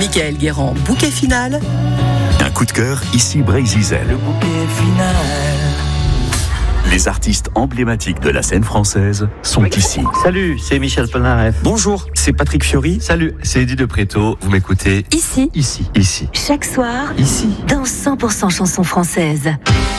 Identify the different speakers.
Speaker 1: Michael Guérand, bouquet final.
Speaker 2: Un coup de cœur, ici Bray-Zizel.
Speaker 3: Le bouquet final.
Speaker 2: Les artistes emblématiques de la scène française sont ici.
Speaker 4: Salut, c'est Michel Polnareff.
Speaker 5: Bonjour, c'est Patrick Fiori.
Speaker 4: Salut, c'est Eddie de Préto. Vous m'écoutez
Speaker 6: Ici.
Speaker 4: Ici.
Speaker 6: Chaque soir.
Speaker 4: Ici.
Speaker 6: Dans 100% chansons françaises.